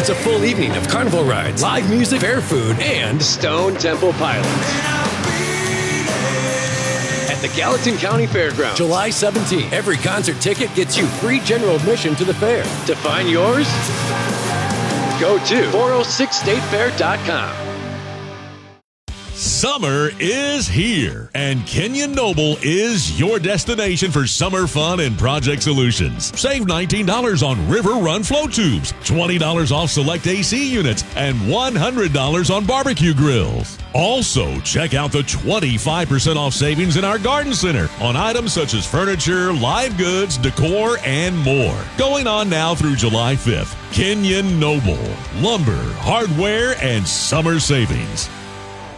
includes a full evening of carnival rides, live music, fair food, and Stone Temple Pilots. At the Gallatin County Fairgrounds, July 17th. Every concert ticket gets you free general admission to the fair. To find yours, go to 406statefair.com. Summer is here, and Kenyon Noble is your destination for summer fun and project solutions. Save $19 on River Run flow tubes, $20 off select AC units, and $100 on barbecue grills. Also, check out the 25% off savings in our garden center on items such as furniture, live goods, decor, and more. Going on now through July 5th. Kenyon Noble, lumber, hardware, and summer savings.